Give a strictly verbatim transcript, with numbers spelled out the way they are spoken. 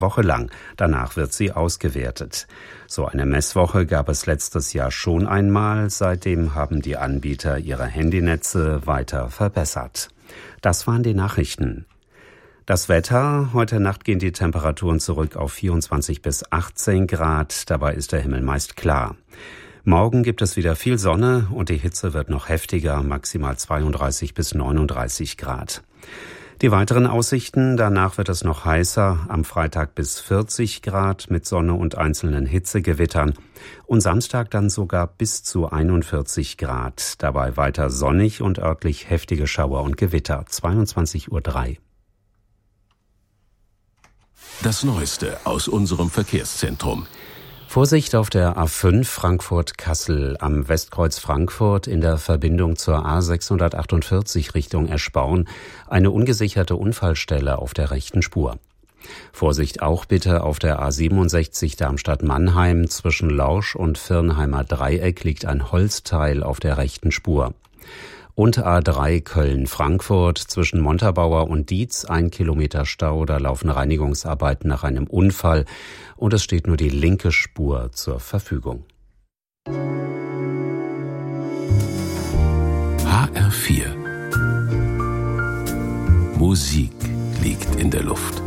Woche lang. Danach wird sie ausgewertet. So eine Messwoche gab es letztes Jahr schon einmal. Seitdem haben die Anbieter ihre Handynetze weiter verbessert. Das waren die Nachrichten. Das Wetter. Heute Nacht gehen die Temperaturen zurück auf vierundzwanzig bis achtzehn Grad. Dabei ist der Himmel meist klar. Morgen gibt es wieder viel Sonne und die Hitze wird noch heftiger, maximal zweiunddreißig bis neununddreißig Grad. Die weiteren Aussichten, danach wird es noch heißer, am Freitag bis vierzig Grad mit Sonne und einzelnen Hitzegewittern und Samstag dann sogar bis zu einundvierzig Grad. Dabei weiter sonnig und örtlich heftige Schauer und Gewitter, zweiundzwanzig Uhr drei. Das Neueste aus unserem Verkehrszentrum. Vorsicht auf der A fünf Frankfurt-Kassel am Westkreuz Frankfurt in der Verbindung zur A sechshundertachtundvierzig Richtung Eschborn. Eine ungesicherte Unfallstelle auf der rechten Spur. Vorsicht auch bitte auf der A siebenundsechzig Darmstadt-Mannheim. Zwischen Lorsch und Virnheimer Dreieck liegt ein Holzteil auf der rechten Spur. Und A drei Köln-Frankfurt zwischen Montabaur und Dietz, ein Kilometer Stau, da laufen Reinigungsarbeiten nach einem Unfall und es steht nur die linke Spur zur Verfügung. H R vier. Musik liegt in der Luft.